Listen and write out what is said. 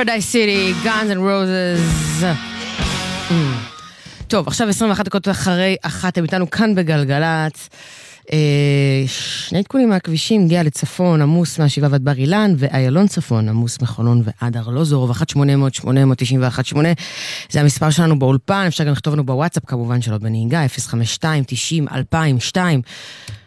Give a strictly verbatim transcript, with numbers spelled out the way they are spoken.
Paradise City, Guns N' Roses. Mm. טוב, עכשיו עשרים ואחת דקות אחרי אחת, הם איתנו כאן בגלגלת. שני עדכונים מהכבישים, גאה לצפון, עמוס מהשבעה ועד בר אילן, ואיילון צפון, עמוס מחולון ועד ארלוזורוב, אחת שמונה אפס אפס שמונה אפס תשע אחת שמונה, זה המספר שלנו באולפן, אפשר גם לכתוב לנו בוואטסאפ כמובן, שלא בנהיגה, אפס חמש שתיים תשעים אלפיים ושתיים.